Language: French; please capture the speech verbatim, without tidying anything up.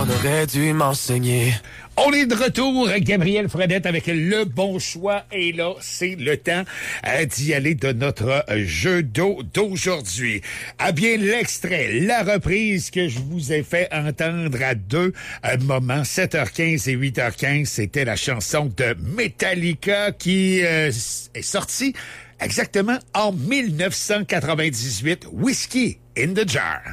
On aurait dû m'enseigner. On est de retour, Gabriel Fredette, avec le bon choix. Et là, c'est le temps euh, d'y aller de notre euh, jeu d'eau d'aujourd'hui. À bien l'extrait, la reprise que je vous ai fait entendre à deux euh, moments, sept heures quinze et huit heures quinze, c'était la chanson de Metallica qui euh, est sortie exactement en mille neuf cent quatre-vingt-dix-huit, Whiskey in the Jar.